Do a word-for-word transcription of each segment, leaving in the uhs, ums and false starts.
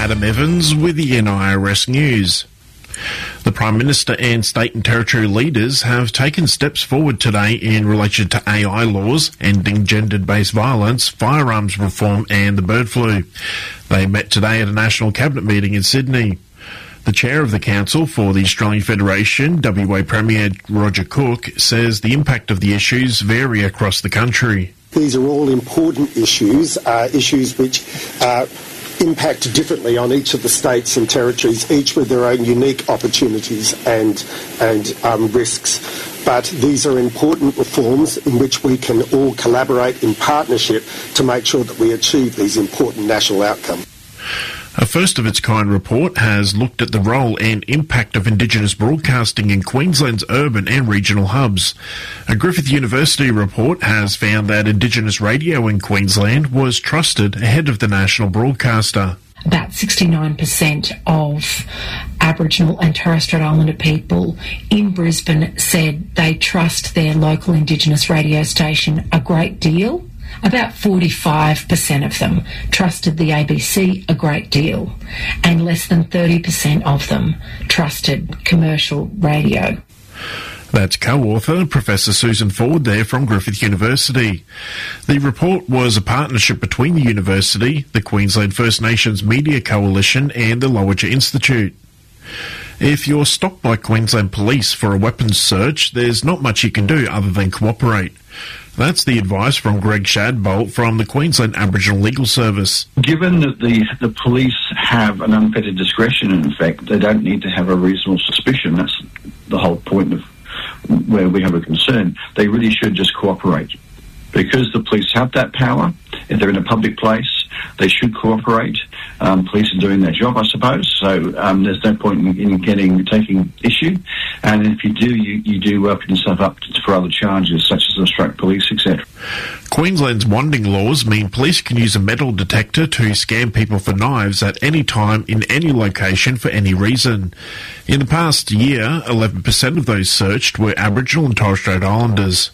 Adam Evans with the N I R S News. The Prime Minister and state and territory leaders have taken steps forward today in relation to A I laws, ending gender-based violence, firearms reform and the bird flu. They met today at a national cabinet meeting in Sydney. The chair of the Council for the Australian Federation, W A Premier Roger Cook, says the impact of the issues vary across the country. These are all important issues, uh, issues which uh, impact differently on each of the states and territories, each with their own unique opportunities and, and um, risks. But these are important reforms in which we can all collaborate in partnership to make sure that we achieve these important national outcomes. A first-of-its-kind report has looked at the role and impact of Indigenous broadcasting in Queensland's urban and regional hubs. A Griffith University report has found that Indigenous radio in Queensland was trusted ahead of the national broadcaster. About sixty-nine percent of Aboriginal and Torres Strait Islander people in Brisbane said they trust their local Indigenous radio station a great deal. About forty-five percent of them trusted the A B C a great deal, and less than thirty percent of them trusted commercial radio. That's co-author Professor Susan Ford there from Griffith University. The report was a partnership between the university, the Queensland First Nations Media Coalition and the Lowitja Institute. If you're stopped by Queensland Police for a weapons search, there's not much you can do other than cooperate. That's the advice from Greg Shadbolt from the Queensland Aboriginal Legal Service. Given that the, the police have an unfettered discretion, in effect, they don't need to have a reasonable suspicion. That's the whole point of where we have a concern. They really should just cooperate. Because the police have that power, if they're in a public place, they should cooperate. Um, police are doing their job, I suppose, so um, there's no point in, in getting taking issue. And if you do, you, you do open yourself up to, for other charges, such as obstruct police, et cetera. Queensland's wanding laws mean police can use a metal detector to scan people for knives at any time in any location for any reason. In the past year, eleven percent of those searched were Aboriginal and Torres Strait Islanders.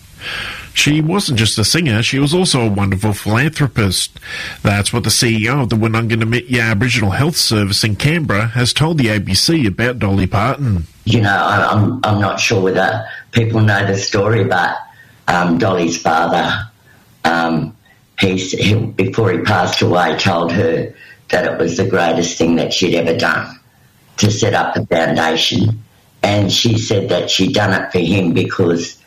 She wasn't just a singer, she was also a wonderful philanthropist. That's what the C E O of the Woonunga Aboriginal Health Service in Canberra has told the A B C about Dolly Parton. You know, I'm, I'm not sure whether people know the story about um, Dolly's father. Um, he, he, before he passed away, told her that it was the greatest thing that she'd ever done to set up a foundation. And she said that she'd done it for him because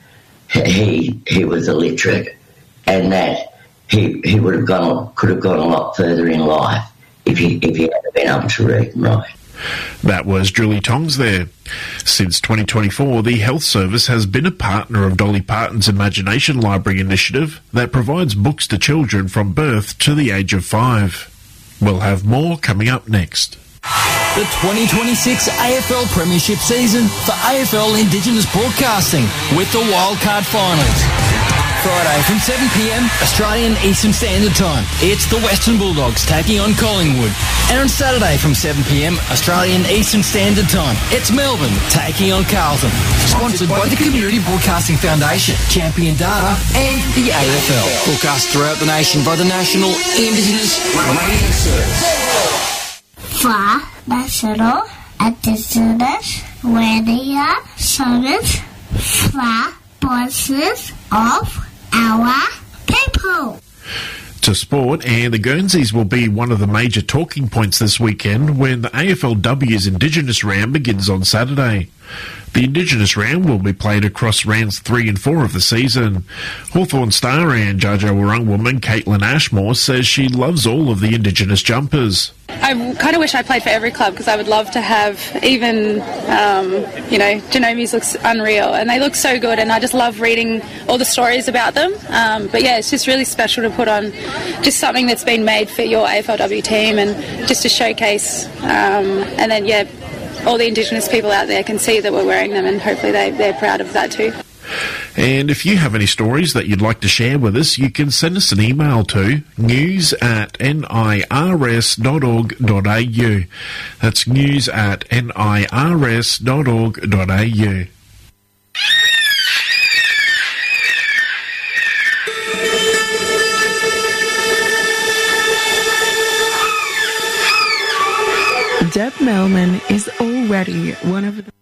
he he was illiterate, and that he he would have gone could have gone a lot further in life if he if he had been able to read and write. That was Julie Tongs there. Since twenty twenty-four, the Health Service has been a partner of Dolly Parton's Imagination Library initiative that provides books to children from birth to the age of five. We'll have more coming up next. The twenty twenty-six A F L Premiership season for A F L Indigenous Broadcasting with the Wildcard Finals. Friday from seven p m Australian Eastern Standard Time. It's the Western Bulldogs taking on Collingwood. And on Saturday from seven p m Australian Eastern Standard Time, it's Melbourne taking on Carlton. Sponsored by the Community Broadcasting Foundation, Champion Data and the A F L. Broadcast throughout the nation by the National Indigenous Radio Service. For National Indigenous Radio Service, for voices of our people. To sport, and the Guernseys will be one of the major talking points this weekend when the A F L W's Indigenous Round begins on Saturday. The Indigenous Round will be played across rounds three and four of the season. Hawthorn star and Jar Jar Wurrung woman Caitlin Ashmore says she loves all of the Indigenous jumpers. I kind of wish I played for every club because I would love to have even, um, you know, Genomi's looks unreal and they look so good and I just love reading all the stories about them. Um, but yeah, it's just really special to put on just something that's been made for your A F L W team and just to showcase um, and then, yeah, all the Indigenous people out there can see that we're wearing them and hopefully they, they're proud of that too. And if you have any stories that you'd like to share with us, you can send us an email to news at nirs dot org dot a u. That's news at nirs dot org dot a u. Deb Melman is already one of the